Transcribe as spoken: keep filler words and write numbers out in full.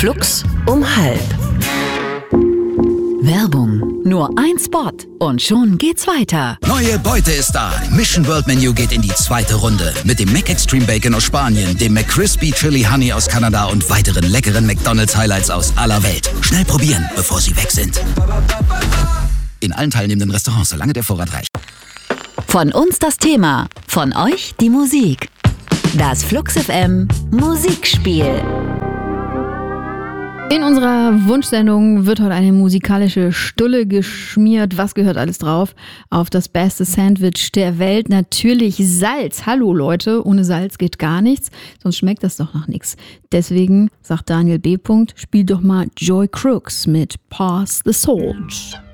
Flux um halb. Werbung. Nur ein Spot und schon geht's weiter. Neue Beute ist da. Mission World Menu geht in die zweite Runde. Mit dem Mac Extreme Bacon aus Spanien, dem McCrispy Chili Honey aus Kanada und weiteren leckeren McDonald's Highlights aus aller Welt. Schnell probieren, bevor sie weg sind. In allen teilnehmenden Restaurants, solange der Vorrat reicht. Von uns das Thema, von euch die Musik. Das Flux F M Musikspiel. In unserer Wunschsendung wird heute eine musikalische Stulle geschmiert. Was gehört alles drauf? Auf das beste Sandwich der Welt. Natürlich Salz. Hallo Leute, ohne Salz geht gar nichts. Sonst schmeckt das doch nach nichts. Deswegen sagt Daniel B. Spiel doch mal Joy Crooks mit Pass the Salt.